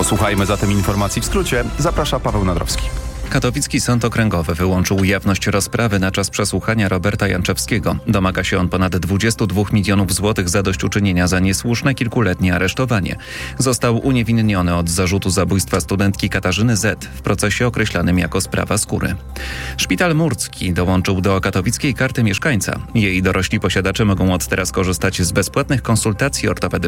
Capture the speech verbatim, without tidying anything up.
Posłuchajmy zatem informacji w skrócie. Zaprasza Paweł Nadrowski. Katowicki Sąd Okręgowy wyłączył jawność rozprawy na czas przesłuchania Roberta Janczewskiego. Domaga się on ponad dwadzieścia dwa milionów złotych zadośćuczynienia za niesłuszne kilkuletnie aresztowanie. Został uniewinniony od zarzutu zabójstwa studentki Katarzyny Z. w procesie określanym jako sprawa skóry. Szpital Murcki dołączył do katowickiej karty mieszkańca. Jej dorośli posiadacze mogą od teraz korzystać z bezpłatnych konsultacji ortopedycznych